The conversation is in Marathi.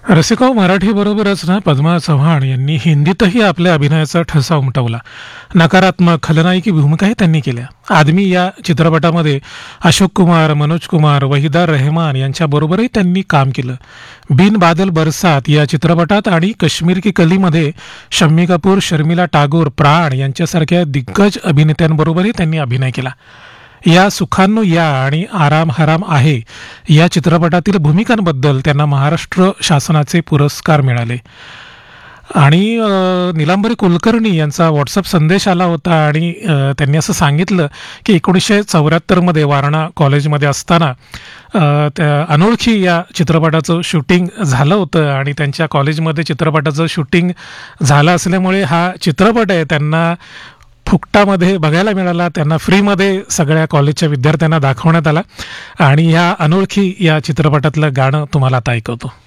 रसिका मराठीबरोबरच ना पद्मा चव्हाण यांनी हिंदीतही आपल्या अभिनयाचा ठसा उमटवला. नकारात्मक खलनायकी भूमिकाही त्यांनी केल्या. आदमी या चित्रपटामध्ये अशोक कुमार, मनोज कुमार, वहिदा रेहमान यांच्याबरोबरही त्यांनी काम केलं. बिन बादल बरसात या चित्रपटात आणि कश्मीर की कलीमध्ये शम्मी कपूर, शर्मिला टागोर, प्राण यांच्यासारख्या दिग्गज अभिनेत्यांबरोबरही त्यांनी अभिनय केला. या सुखांनो या आणि आराम हराम आहे या चित्रपटातील भूमिकांबद्दल त्यांना महाराष्ट्र शासनाचे पुरस्कार मिळाले. आणि नीलांबरी कुलकर्णी यांचा व्हॉट्सअप संदेश आला होता आणि त्यांनी असं सांगितलं की 1974मध्ये वारणा कॉलेजमध्ये असताना त्या अनोळखी या चित्रपटाचं शूटिंग झालं होतं आणि त्यांच्या कॉलेजमध्ये चित्रपटाचं शूटिंग झालं असल्यामुळे हा चित्रपट आहे त्यांना फुकटामध्ये बघायला मिळाला. त्यांना फ्रीमध्ये सगळ्या कॉलेजच्या विद्यार्थ्यांना दाखवण्यात आला आणि ह्या अनोळखी या चित्रपटातलं गाणं तुम्हाला आता ऐकवतो.